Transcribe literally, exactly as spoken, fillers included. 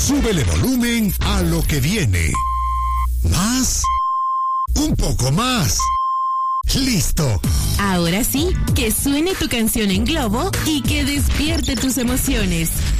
Súbele volumen a lo que viene. ¿Más? Un poco más. ¡Listo! Ahora sí, que suene tu canción en globo y que despierte tus emociones.